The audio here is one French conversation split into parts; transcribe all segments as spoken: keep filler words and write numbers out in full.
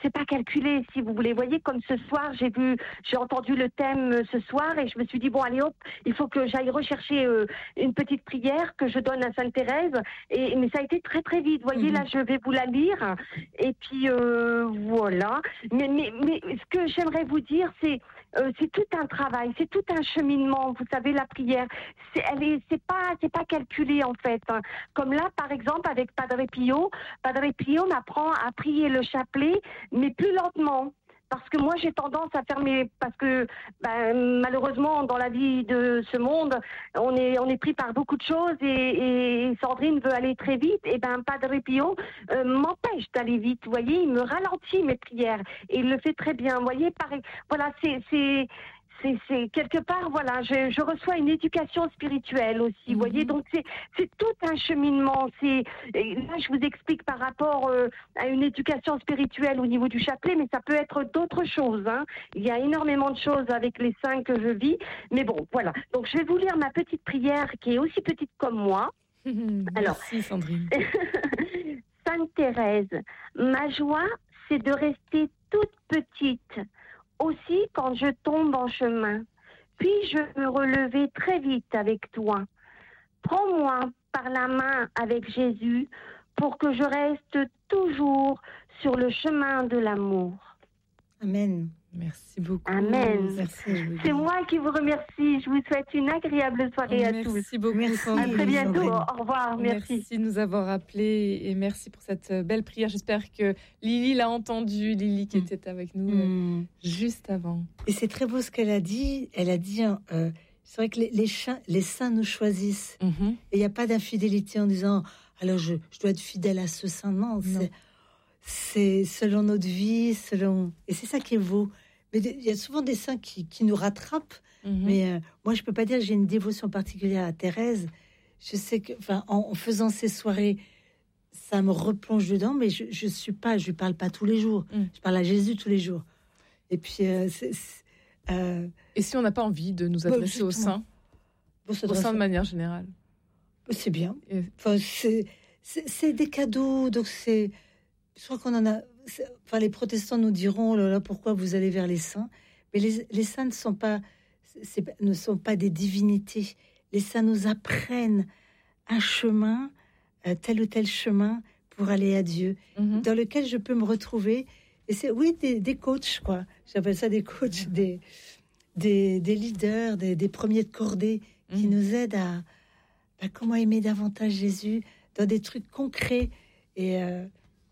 c'est pas calculé, si vous voulez. Vous voyez, comme ce soir, j'ai vu, j'ai entendu le thème ce soir et je me suis dit, bon, allez hop, il faut que j'aille rechercher euh, une petite prière que je donne à Sainte Thérèse. Et, mais ça a été très, très vite. Vous voyez, mmh. là, je vais vous la lire. Et puis, euh, voilà. Mais, mais, mais ce que j'aimerais vous dire, c'est, euh, c'est tout un travail, c'est tout un cheminement. Vous savez, la prière, c'est, elle est, c'est pas, c'est pas calculé, en fait. Hein. Comme là, par exemple, avec Padre Pio, Padre Pio m'apprend à prier le chapelet, mais plus lentement. Parce que moi, j'ai tendance à faire mes... Parce que, ben, malheureusement, dans la vie de ce monde, on est, on est pris par beaucoup de choses et, et Sandrine veut aller très vite. Et ben, Padre Pio euh, m'empêche d'aller vite. Vous voyez, il me ralentit mes prières. Et il le fait très bien. Vous voyez, pareil. Voilà, c'est... c'est C'est, c'est quelque part, voilà, je, je reçois une éducation spirituelle aussi, vous mmh. voyez, donc c'est, c'est tout un cheminement. C'est, là, je vous explique par rapport euh, à une éducation spirituelle au niveau du chapelet, mais ça peut être d'autres choses. Hein. Il y a énormément de choses avec les saints que je vis, mais bon, voilà. Donc, je vais vous lire ma petite prière qui est aussi petite comme moi. Mmh, Alors, merci Sandrine. Sainte Thérèse, ma joie, c'est de rester toute petite. Aussi quand je tombe en chemin, puis-je me relever très vite avec toi. Prends-moi par la main avec Jésus pour que je reste toujours sur le chemin de l'amour. Amen. Merci beaucoup. Amen. Merci, c'est moi qui vous remercie. Je vous souhaite une agréable soirée merci à tous. Merci beaucoup. Merci. À très bientôt. Au revoir. Merci. Merci de nous avoir appelés et merci pour cette belle prière. J'espère que Lily l'a entendu. Lily qui était avec nous mmh. euh, juste avant. Et c'est très beau ce qu'elle a dit. Elle a dit, euh, c'est vrai que les, les, chiens, les saints nous choisissent. Mmh. Et il n'y a pas d'infidélité en disant, alors je, je dois être fidèle à ce saint. Non, non. C'est, c'est selon notre vie, selon... Et c'est ça qui est beau. Mais il y a souvent des saints qui, qui nous rattrapent. Mmh. Mais euh, moi, je peux pas dire que j'ai une dévotion particulière à Thérèse. Je sais que, enfin, en, en faisant ces soirées, ça me replonge dedans. Mais je, je suis pas, je lui parle pas tous les jours. Mmh. Je parle à Jésus tous les jours. Et puis, euh, c'est, c'est, euh... et si on n'a pas envie de nous adresser bon, aux saints, bon, aux saints de manière générale, c'est bien. Et... Enfin, c'est, c'est, c'est des cadeaux, donc c'est. Je crois qu'on en a. Enfin, les protestants nous diront, oh là là, pourquoi vous allez vers les saints? Mais les, les saints ne sont pas, c'est, ne sont pas des divinités. Les saints nous apprennent un chemin, euh, tel ou tel chemin pour aller à Dieu, mm-hmm. dans lequel je peux me retrouver. Et c'est, oui, des, des coachs, quoi. J'appelle ça des coachs, mm-hmm. des, des, des leaders, des, des premiers de cordée qui mm-hmm. nous aident à, à comment aimer davantage Jésus dans des trucs concrets. Et euh,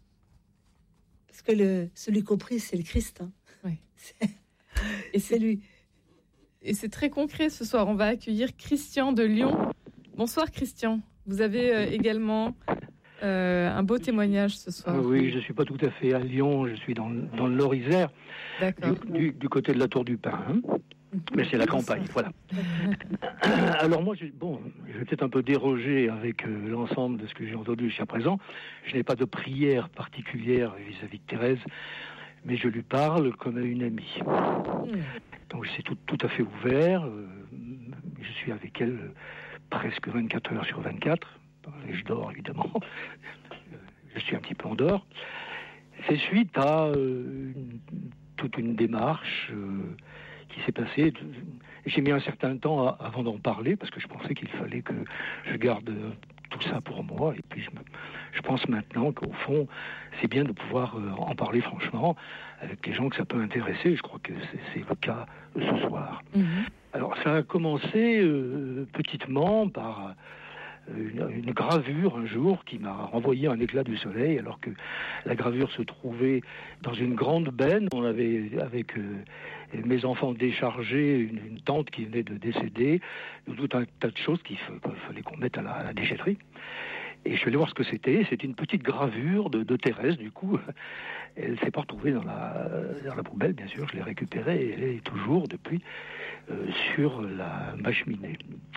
parce que le, celui compris, c'est le Christ. Hein. Oui. C'est, et c'est, c'est lui. Et c'est très concret ce soir. On va accueillir Christian de Lyon. Bonsoir Christian. Vous avez euh, également euh, un beau témoignage ce soir. Euh, oui, je ne suis pas tout à fait à Lyon. Je suis dans, dans le Lorisère, du, du, du côté de la Tour du Pin. Hein. Mais c'est la campagne, voilà. Alors moi, je, bon, je vais peut-être un peu déroger avec euh, l'ensemble de ce que j'ai entendu jusqu'à présent. Je n'ai pas de prière particulière vis-à-vis de Thérèse, mais je lui parle comme à une amie. Donc c'est tout, tout à fait ouvert. Euh, je suis avec elle euh, presque vingt-quatre heures sur vingt-quatre. Et je dors, évidemment. Je suis un petit peu en dehors. C'est suite à euh, une, toute une démarche... Euh, qui s'est passé. J'ai mis un certain temps à, avant d'en parler parce que je pensais qu'il fallait que je garde tout ça pour moi. Et puis je, me, je pense maintenant qu'au fond, c'est bien de pouvoir euh, en parler franchement avec les gens que ça peut intéresser. Je crois que c'est, c'est le cas ce soir. Mmh. Alors ça a commencé euh, petitement par Une, une gravure un jour qui m'a renvoyé un éclat du soleil alors que la gravure se trouvait dans une grande benne. On avait avec euh, mes enfants déchargé une, une tante qui venait de décéder, tout un tas de choses qu'il, f- qu'il fallait qu'on mette à la, à la déchetterie. Et je suis allé voir ce que c'était. C'était une petite gravure de, de Thérèse, du coup. Elle ne s'est pas retrouvée dans la, dans la poubelle, bien sûr. Je l'ai récupérée et elle est toujours, depuis, euh, sur la, ma cheminée.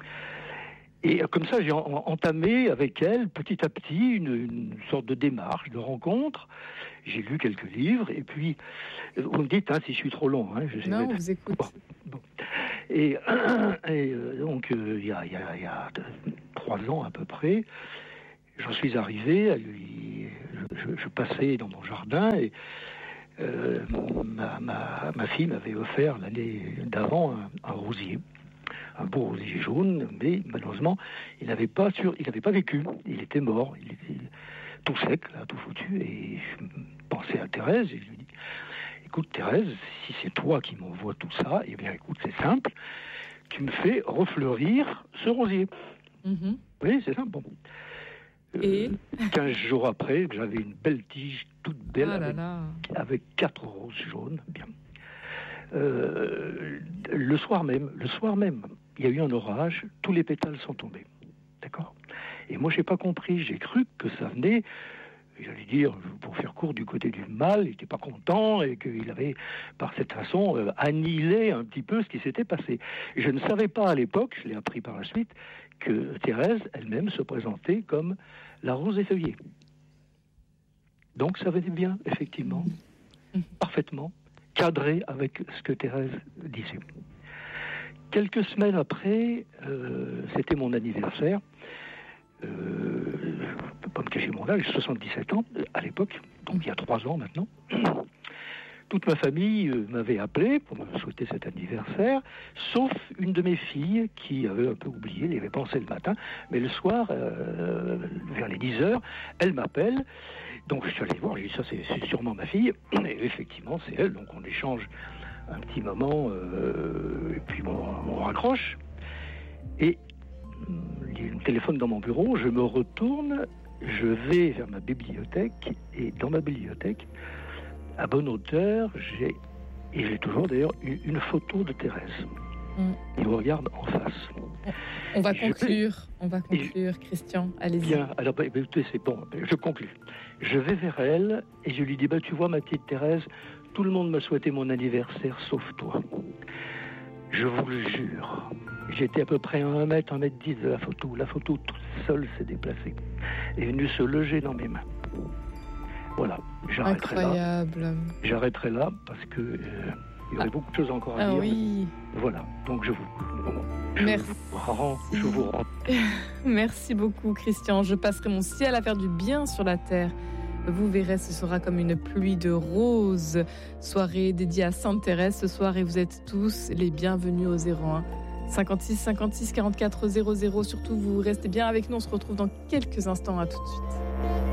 Et comme ça, j'ai entamé avec elle, petit à petit, une, une sorte de démarche, de rencontre. J'ai lu quelques livres, et puis, vous me dites hein, si je suis trop long. Hein, je sais non, on vous écoute. Bon, bon. Et, et donc, euh, il y a, il y a, il y a trois ans à peu près, j'en suis arrivé à lui... Je, je, je passais dans mon jardin, et euh, ma, ma, ma fille m'avait offert l'année d'avant un, un rosier, un beau rosier jaune, mais malheureusement, il n'avait pas, sur, il n'avait pas vécu. Il était mort, il était tout sec, là, tout foutu. Et je pensais à Thérèse et je lui dis, écoute Thérèse, si c'est toi qui m'envoies tout ça, eh bien écoute, c'est simple, tu me fais refleurir ce rosier. Mm-hmm. Oui, c'est simple. Bon. Et euh, quinze jours après, j'avais une belle tige toute belle ah là avec, là. avec quatre roses jaunes. Bien. Euh, le soir même, le soir même, il y a eu un orage, tous les pétales sont tombés. D'accord ? Et moi, j'ai pas compris. J'ai cru que ça venait, j'allais dire, pour faire court, du côté du mal. Il n'était pas content et qu'il avait, par cette façon, euh, annihilé un petit peu ce qui s'était passé. Et je ne savais pas à l'époque, je l'ai appris par la suite, que Thérèse elle-même se présentait comme la rose effeuillée. Donc ça venait bien, effectivement, mmh. parfaitement, cadré avec ce que Thérèse disait. Quelques semaines après, euh, c'était mon anniversaire. Euh, je ne peux pas me cacher mon âge, j'ai soixante-dix-sept ans à l'époque, donc il y a trois ans maintenant. Toute ma famille euh, m'avait appelé pour me souhaiter cet anniversaire, sauf une de mes filles qui avait un peu oublié, elle y avait pensé le matin, mais le soir, euh, vers les dix heures, elle m'appelle. Donc je suis allé voir, j'ai dit ça c'est, c'est sûrement ma fille, et effectivement c'est elle, donc on échange un petit moment, euh, et puis bon, on raccroche, et il y a un téléphone dans mon bureau, je me retourne, je vais vers ma bibliothèque, et dans ma bibliothèque, à bonne hauteur, j'ai, et j'ai toujours d'ailleurs une, une photo de Thérèse. Mm. Il me regarde en face. On va conclure, vais, on va conclure, je, Christian, allez-y. Bien, alors bah, c'est bon, je conclue. Je vais vers elle et je lui dis, bah, tu vois ma petite Thérèse, tout le monde m'a souhaité mon anniversaire sauf toi. Je vous le jure, j'étais à peu près à un mètre, un mètre dix de la photo. La photo toute seule s'est déplacée, est venue se loger dans mes mains. Voilà, j'arrêterai Incroyable. là. J'arrêterai là parce que euh, il y aurait ah. beaucoup de choses encore à ah dire. Oui. Voilà, donc je vous, je Merci. vous rends, je vous rends. Merci beaucoup, Christian. Je passerai mon ciel à faire du bien sur la terre. Vous verrez, ce sera comme une pluie de roses. Soirée dédiée à Sainte Thérèse ce soir et vous êtes tous les bienvenus au zéro un cinquante-six cinquante-six quarante-quatre zéro zéro. Surtout, vous restez bien avec nous. On se retrouve dans quelques instants. À tout de suite.